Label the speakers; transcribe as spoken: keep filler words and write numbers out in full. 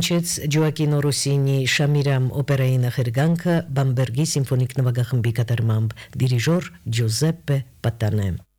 Speaker 1: հնչեց Ջոակինո Ռոսինի Շամիրամ օպերայի նախերգանքը Բամբերգի սիմֆոնիկ նվագախմբի կատարմամբ, դիրիժոր Ջուզեպպե Պատանե։